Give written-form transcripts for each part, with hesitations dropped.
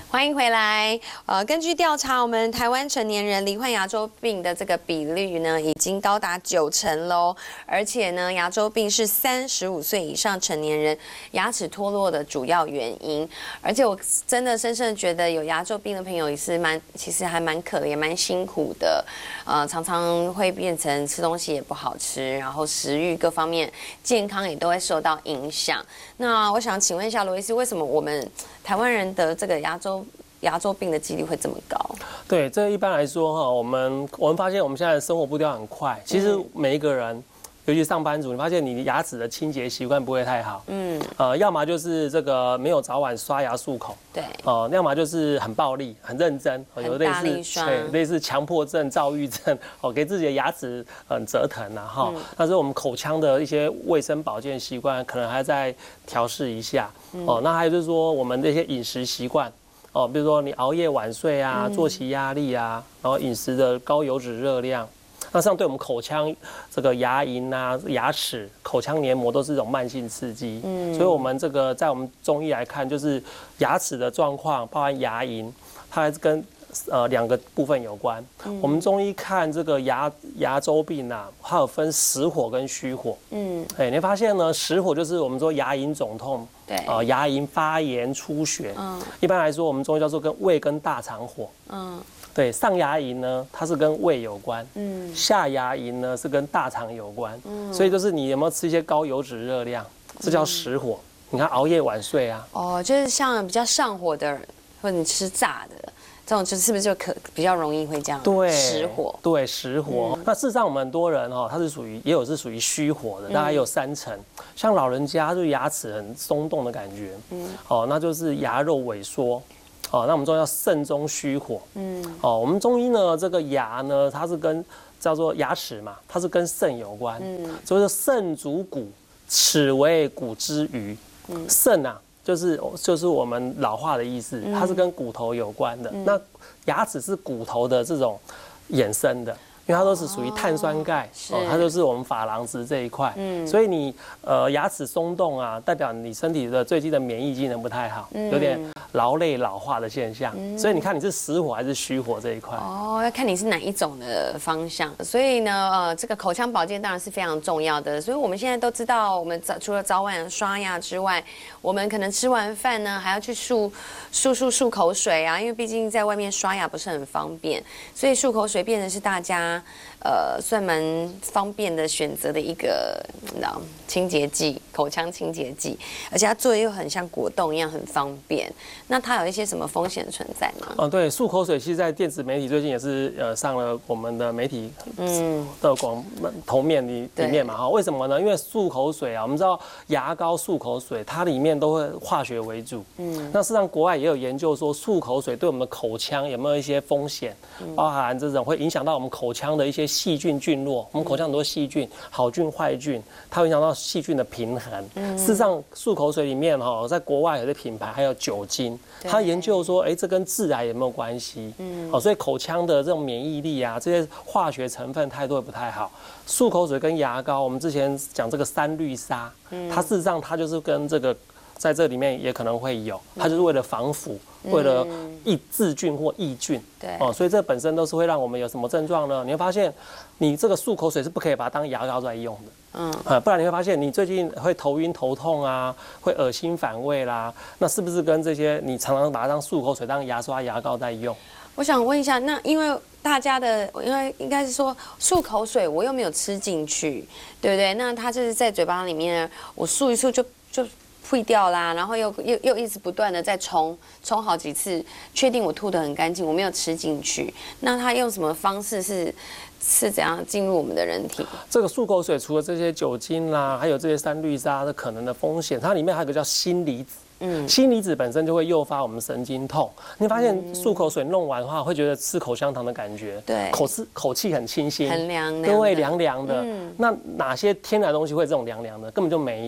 欢迎回来。根据调查，我们台湾成年人罹患牙周病的这个比率呢，已经高达90%喽。而且呢，牙周病是35岁以上成年人牙齿脱落的主要原因。而且我真的深深觉得，有牙周病的朋友也是其实还蛮可怜、蛮辛苦的。常常会变成吃东西也不好吃，然后食欲各方面健康也都会受到影响。那我想请问一下罗医师，为什么我们台湾人得这个牙周病的几率会这么高？ 对，这一般来说哈，我们发现我们现在的生活步调很快，其实每一个人，尤其上班族，你发现你牙齿的清洁习惯不会太好，要么就是这个没有早晚刷牙漱口， 对， 要么就是很暴力、很认真，有类似强迫症、躁郁症，给自己的牙齿很折腾啊哈。但是我们口腔的一些卫生保健习惯，可能还在调试一下那还有就是说我们的一些饮食习惯。比如说你熬夜晚睡啊，作息压力啊，然后饮食的高油脂热量，那这样对我们口腔这个牙龈啊、牙齿、口腔黏膜都是一种慢性刺激。所以我们这个在我们中医来看，就是牙齿的状况，包含牙龈，它还是跟2个部分有关。我们中医看这个牙周病啊，它有分实火跟虚火。你会发现呢，实火就是我们说牙龈肿痛， 对， 牙龈发炎出血。一般来说，我们中医叫做跟胃跟大肠火。对，上牙龈呢，它是跟胃有关，下牙龈呢是跟大肠有关，所以就是你有没有吃一些高油脂热量，这叫实火。你看熬夜晚睡啊， 就是像比较上火的人，或者你吃炸的。这种就是不是就比较容易会这样实火？ 对，实火。那事实上我们很多人它是也有属于虚火的，大概有30%。像老人家就牙齿很松动的感觉，那就是牙肉萎缩。那我们中医叫肾中虚火。我们中医呢，这个牙呢，它是跟叫做牙齿嘛，它是跟肾有关。所以说肾主骨，齿为骨之余。肾啊。就是我们老化的意思，它是跟骨头有关的。那牙齿是骨头的这种衍生的，因为它都是属于碳酸钙，它就是我们珐琅质这一块。所以你牙齿松动啊，代表你身体的最近的免疫机能不太好，有点劳累老化的现象。所以你看你是实火还是虚火这一块？ 要看你是哪一种的方向。所以呢，这个口腔保健当然是非常重要的。所以我们现在都知道，我们除了早晚刷牙之外，我们可能吃完饭呢还要去漱口水啊，因为毕竟在外面刷牙不是很方便，所以漱口水变成是大家算蛮方便的选择的一个清洁剂，口腔清洁剂，而且它做的又很像果冻一样很方便。那它有一些什么风险存在吗？ 对，漱口水其实，在电子媒体最近也是上了我们的媒体的头面里面嘛为什么呢？因为漱口水啊，我们知道牙膏、漱口水它里面都会化学为主。那事实上国外也有研究说，漱口水对我们的口腔有没有一些风险，包含这种会影响到我们口腔的一些细菌菌落。我们口腔很多细菌，好菌坏菌，它会影响到细菌的平衡。事实上，漱口水里面在国外有些品牌还有酒精，它研究说，这跟致癌有没有关系？所以口腔的这种免疫力啊，这些化学成分太多也不太好。漱口水跟牙膏，我们之前讲这个3氯沙，它事实上它就是跟这个在这里面也可能会有，它就是为了防腐，为了治菌或抑菌。所以这本身都是会让我们有什么症状呢？你会发现，你这个漱口水是不可以把它当牙膏在用的。不然你会发现你最近会头晕头痛啊，会恶心反胃啦，那是不是跟这些你常常把它当漱口水当牙刷牙膏在用？ 我想问一下，那因为大家的，因为应该是说漱口水我又没有吃进去，对不对？那它就是在嘴巴里面，我漱一漱就吐掉啦，然后又一直不断的在冲好几次，确定我吐得很干净，我没有吃进去。那它用什么方式是怎样进入我们的人体？ 这个漱口水除了这些酒精啦，还有这些3氯沙的可能的风险，它里面还有一个叫锌离子。锌离子本身就会诱发我们神经痛。你发现漱口水弄完的话，会觉得吃口香糖的感觉， 对， 口气很清新， 很凉， 对，凉凉的。那哪些天然东西会这种凉凉的？根本就没有。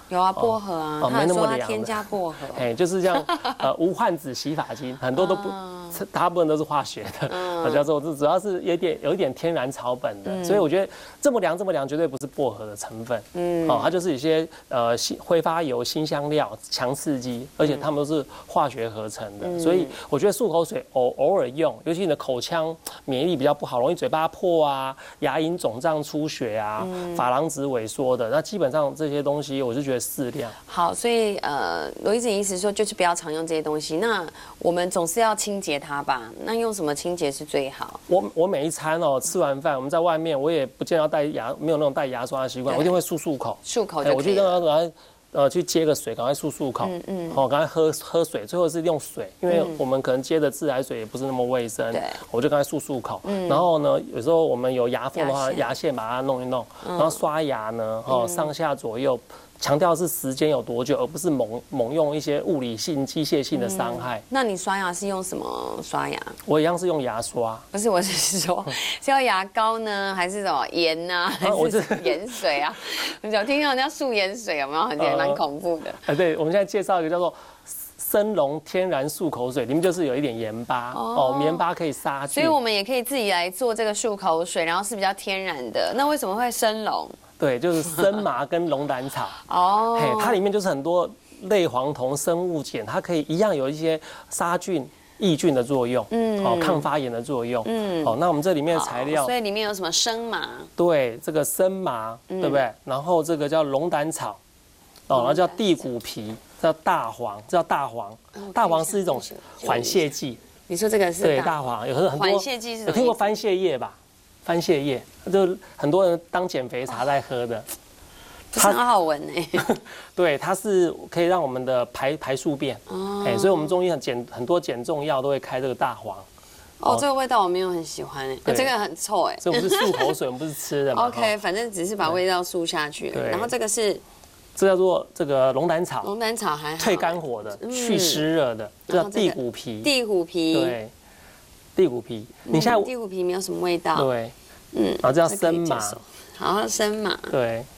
有啊，薄荷啊，他说他添加薄荷， 哎，就是这样，无患子洗发精，很多都不，大部分都是化学的，叫做主要是有一点天然草本的，所以我觉得这么凉绝对不是薄荷的成分，它就是一些挥发油、辛香料、强刺激，而且它们都是化学合成的，所以我觉得漱口水偶尔用，尤其你的口腔免疫力比较不好，容易嘴巴破啊、牙龈肿胀出血啊、珐琅质萎缩的，那基本上这些东西我是觉得适量。 好，所以罗医师意思说就是不要常用这些东西。那我们总是要清洁它吧？那用什么清洁是最好？ 我每一餐吃完饭我们在外面，我也不见得要没有那种带牙刷的习惯，我一定会漱口。 漱口就可以了。 我就让它去接个水，赶快漱口。赶快喝水，最后是用水，因为我们可能接的自来水也不是那么卫生。对，我就赶快漱口。然后呢，有时候我们有牙缝的话，牙线把它弄一弄，然后刷牙呢，上下左右。强调是时间有多久，而不是猛用一些物理性、机械性的伤害。 那你刷牙是用什么刷牙？ 我一样是用牙刷。 不是，我是说是要牙膏呢，还是什么盐呢？还是盐水啊？我听到人家漱盐水，有没有？很蛮恐怖的。 对，我们现在介绍一个叫做森龙天然漱口水，里面就是有一点盐巴棉巴可以杀菌。 所以我们也可以自己来做这个漱口水，然后是比较天然的。那为什么会森龙？ 对，就是生麻跟龙胆草它里面就是很多类黄酮生物碱，它可以一样有一些杀菌、抑菌的作用，抗发炎的作用，那我们这里面的材料， 所以里面有什么生麻？ 对，这个生麻，对不对？然后这个叫龙胆草，然后叫地骨皮，叫大黄，大黄是一种缓泻剂。 你说这个是对大黄，有很多缓泻剂是什么？ 有听过番泻叶吧？番泻叶，就很多人当减肥茶在喝的， 它很好闻哎。 对，它是可以让我们的排宿便，所以我们中医很多减重药都会开这个大黄。 这个味道我没有很喜欢哎，这个很臭哎。 这不是漱口水，我们不是吃的嘛。 OK， 反正只是把味道漱下去。然后这个是， 这叫做这个龙胆草。 龙胆草还好， 退肝火的，去湿热的，这叫地骨皮。 地骨皮。 对。地骨皮，你现在地骨皮没有什么味道。 对，然后这叫生麻， 好，生麻。 对，